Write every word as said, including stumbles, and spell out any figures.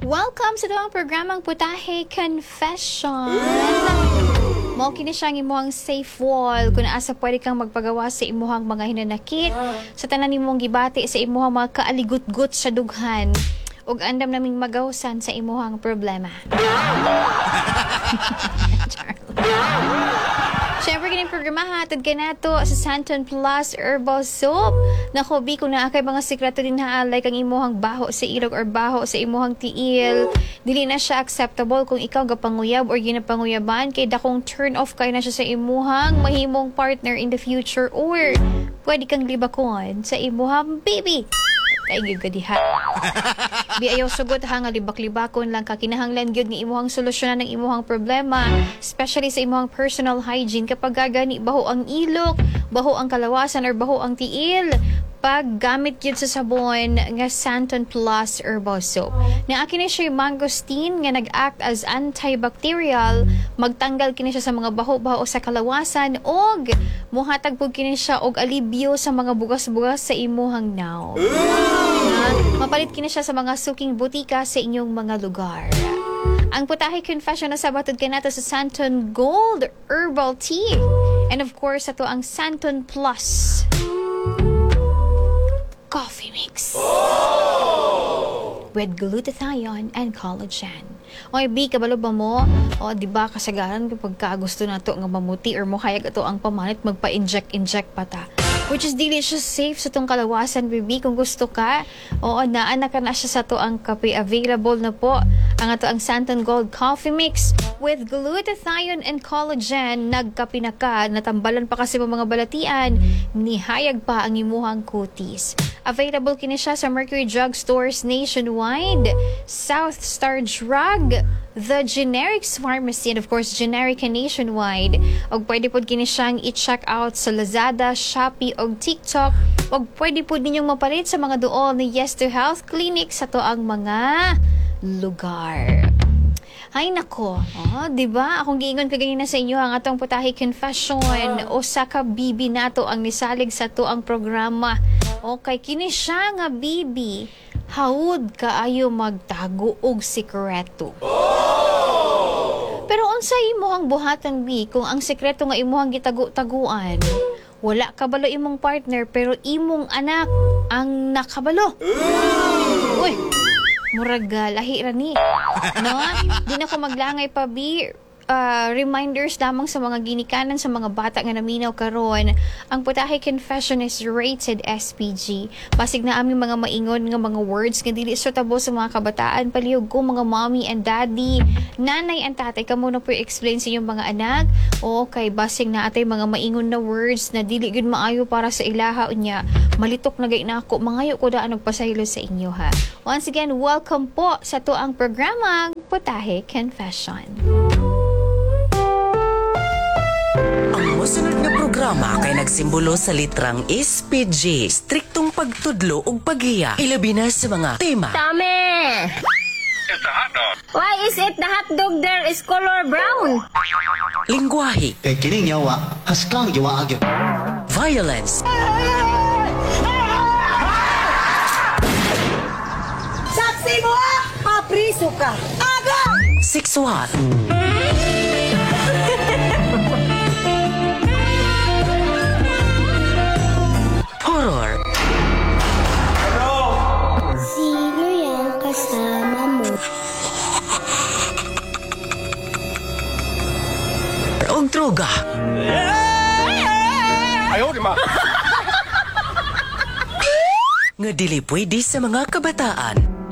Welcome sa doang programang Putahe Confession. Mao kini siya ang imuhang safe wall kung asa pwede kang magpagawa sa imuhang mga hinanakit, sa tanan nimong gibati sa imuhang mga kaaligut-gut sa dughan, ug andam naming magawsan sa imuhang problema. Siyempre, kining programa hatod ka nato sa Santon Plus Herbal Soap. Naku, bi, kung naakay mga sikreto din haalay kang imuhang baho sa ilog or baho sa imuhang tiil, dili na siya acceptable kung ikaw gapanguyab or ginapanguyaban, kay dakong turn off kayo na siya sa imuhang mahimong partner in the future, or pwede kang libakon sa imuhang baby. Kay gyud ka diha. Bi ayaw sugot ha nga libak-libakon lang ka, kinahanglan gyud nga imuhang solusyonan ng imuhang problema, especially sa imuhang personal hygiene kapag gagani baho ang ilok, baho ang kalawasan or baho ang tiil. Paggamit yun sa sabon nga Santon Plus Herbal Soap. Na akin na siya yung mangosteen nga nag-act as antibacterial, magtanggal kini siya sa mga baho-baho sa kalawasan, og muhatag po kini siya og alibyo sa mga bugas-bugas sa imuhang naw. Na, mapalit kini siya sa mga suking butika sa inyong mga lugar. Ang Putahe Confession na sabatod ka nato sa Santon Gold Herbal Tea. And of course, ito ang Santon Plus Coffee Mix. Oh! With glutathione and collagen. Oy, bi, kabalo ba mo? O, di ba, kasagaran kapag ka gusto na to nga mamuti or mo kayag ito ang pamanit, magpa-inject-inject pa ta. Which is delicious safe sa tong kalawasan, baby. Kung gusto ka, oo, naanak ka na siya sa to ang kape. Available na po ang ato ang Santon Gold Coffee Mix with glutathione and collagen. Nagkape na ka, natambalan pa kasi mga balatian, nihayag pa ang imuhang kutis. Available kini siya sa Mercury Drug Stores nationwide, South Star Drug, The Generics Pharmacy, and of course, Generica nationwide. Og pwede po kini siyang i-check out sa Lazada, Shopee, og TikTok. Og pwede po ninyong mapalit sa mga duol ni Yes to Health Clinic sa to ang mga lugar. Hay nako, oh, di ba? Akong giingon kagayon na sa inyo ang atong Putahe Confession. O sa ka bibi nato ang nisalig sa to ang programa. Okay, kini siya nga bibi, hawod kaayo magtago og sikreto. Pero unsa imuhang buhatan, bi, kung ang sikreto nga imuhang gitago-taguan, wala kabalo imong partner pero imong anak ang nakabalo. Uy, murag lahi ra ni. No? Di na ko maglangay pa, bi. Uh, reminders lamang sa mga ginikanan sa mga bata nga naminaw karon. Ang Putahe Confession is rated S P G. Basig na aming mga maingon nga mga words nga dili suitable sa mga kabataan. Palihog ko mga mommy and daddy, nanay and tatay, kamo na po explain sa inyong mga anak. O kay basig na atay mga maingon na words na dili gud maayo para sa ilaha unya. Malitok na gay na ako, mangayo ko daan nagpasaylo sa inyo ha. Once again, welcome po sa to ang programang Putahe Confession. Musunod nga programa kay nagsimbolo sa litrang S P G, striktong pagtudlo ug paghiya, ilabi na sa mga tema. Tame! It's a hot dog. Why is it the hot dog there is color brown? Lingwahe, kay kining yawa haskang yawa agyo. violence, Saksi mo! Papriso ka! Aga! sexual, horror, Sino yung kasama mo? ug droga. Ayaw, di ma. Nga dili pwede sa mga kabataan.